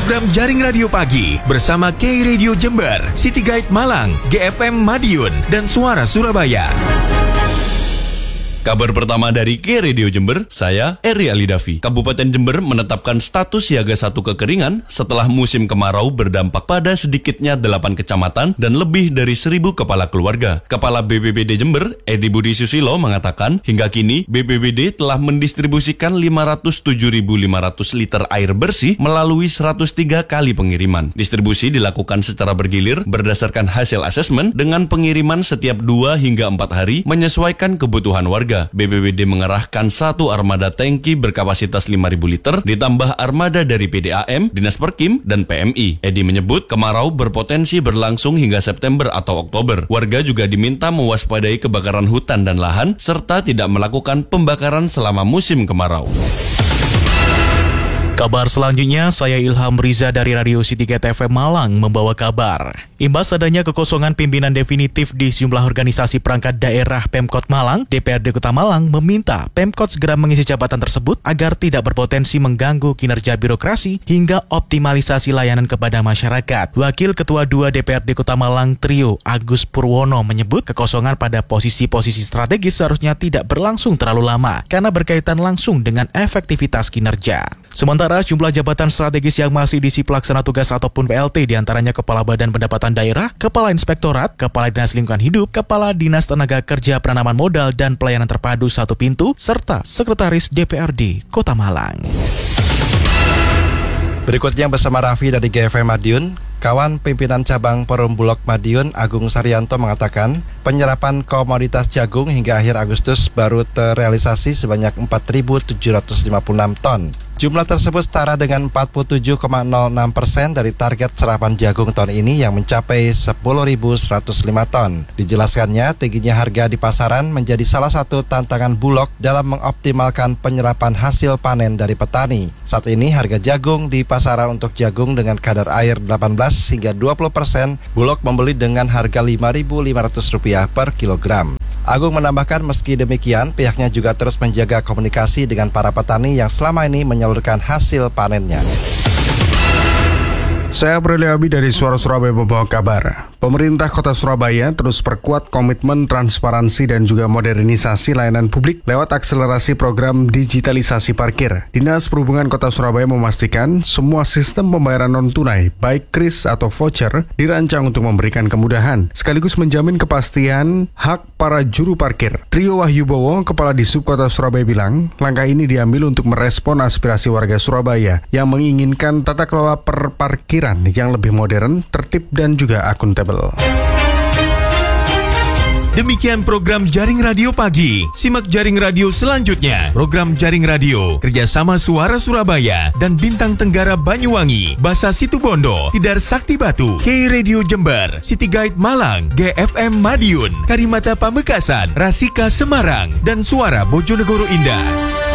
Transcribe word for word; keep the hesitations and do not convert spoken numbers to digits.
program Jaring Radio Pagi bersama K Radio Jember, City Guide Malang, G F M Madiun, dan Suara Surabaya. Kabar pertama dari K Radio Jember, saya Eri Alidavi. Kabupaten Jember menetapkan status siaga satu kekeringan setelah musim kemarau berdampak pada sedikitnya delapan kecamatan dan lebih dari seribu kepala keluarga. Kepala B P B D Jember, Edi Budi Susilo, mengatakan hingga kini B P B D telah mendistribusikan lima ratus tujuh ribu lima ratus liter air bersih melalui seratus tiga kali pengiriman. Distribusi dilakukan secara bergilir berdasarkan hasil asesmen dengan pengiriman setiap dua hingga empat hari menyesuaikan kebutuhan warga. B P B D mengerahkan satu armada tangki berkapasitas lima ribu liter ditambah armada dari P D A M, Dinas Perkim, dan P M I. Edi menyebut kemarau berpotensi berlangsung hingga September atau Oktober. Warga juga diminta mewaspadai kebakaran hutan dan lahan serta tidak melakukan pembakaran selama musim kemarau. Kabar selanjutnya, saya Ilham Riza dari Radio City Guide F M Malang membawa kabar. Imbas adanya kekosongan pimpinan definitif di sejumlah organisasi perangkat daerah Pemkot Malang, D P R D Kota Malang meminta Pemkot segera mengisi jabatan tersebut agar tidak berpotensi mengganggu kinerja birokrasi hingga optimalisasi layanan kepada masyarakat. Wakil Ketua dua D P R D Kota Malang Trio Agus Purwono menyebut kekosongan pada posisi-posisi strategis seharusnya tidak berlangsung terlalu lama karena berkaitan langsung dengan efektivitas kinerja. Sementara jumlah jabatan strategis yang masih diisi pelaksana tugas ataupun P L T diantaranya Kepala Badan Pendapatan Daerah, Kepala Inspektorat, Kepala Dinas Lingkungan Hidup, Kepala Dinas Tenaga Kerja Penanaman Modal dan Pelayanan Terpadu Satu Pintu, serta Sekretaris D P R D Kota Malang. Berikutnya bersama Raffi dari G F M Madiun, kawan pimpinan cabang Perum Bulog Madiun Agung Saryanto mengatakan penyerapan komoditas jagung hingga akhir Agustus baru terrealisasi sebanyak empat ribu tujuh ratus lima puluh enam ton. Jumlah tersebut setara dengan empat puluh tujuh koma nol enam persen dari target serapan jagung tahun ini yang mencapai sepuluh ribu seratus lima ton. Dijelaskannya, tingginya harga di pasaran menjadi salah satu tantangan Bulog dalam mengoptimalkan penyerapan hasil panen dari petani. Saat ini harga jagung di pasaran untuk jagung dengan kadar air delapan belas hingga dua puluh persen, Bulog membeli dengan harga lima ribu lima ratus rupiah per kilogram. Agung menambahkan meski demikian, pihaknya juga terus menjaga komunikasi dengan para petani yang selama ini menyalurkan hasil panennya. Saya Aprilia Abi dari Suara Surabaya membawa kabar. Pemerintah Kota Surabaya terus perkuat komitmen transparansi dan juga modernisasi layanan publik lewat akselerasi program digitalisasi parkir. Dinas Perhubungan Kota Surabaya memastikan semua sistem pembayaran non-tunai, baik kris atau voucher, dirancang untuk memberikan kemudahan, sekaligus menjamin kepastian hak para juru parkir. Trio Wahyubowo, Kepala Disub Kota Surabaya bilang, langkah ini diambil untuk merespon aspirasi warga Surabaya yang menginginkan tata kelola perparkiran yang lebih modern, tertib, dan juga akuntabel. Demikian program Jaring Radio Pagi. Simak Jaring Radio selanjutnya. Program Jaring Radio kerjasama Suara Surabaya dan Bintang Tenggara Banyuwangi, Basa Situbondo, Tidar Sakti Batu, K Radio Jember, City Guide Malang, G F M Madiun, Karimata Pamekasan, Rasika Semarang, dan Suara Bojonegoro Indah.